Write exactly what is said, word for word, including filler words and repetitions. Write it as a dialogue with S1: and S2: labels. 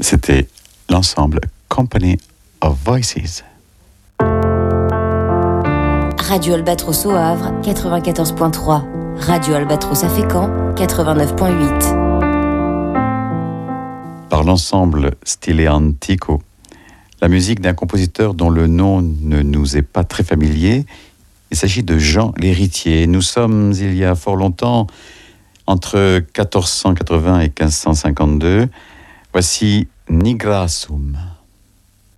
S1: C'était l'ensemble Company of Voices.
S2: Radio Albatros au Havre, quatre-vingt-quatorze point trois. Radio Albatros à Fécamp, quatre-vingt-neuf point huit.
S1: Par l'ensemble Stile Antico, la musique d'un compositeur dont le nom ne nous est pas très familier. Il s'agit de Jean l'Héritier. Nous sommes, il y a fort longtemps, entre quatorze cent quatre-vingts et quinze cent cinquante-deux. Voici Nigrasum.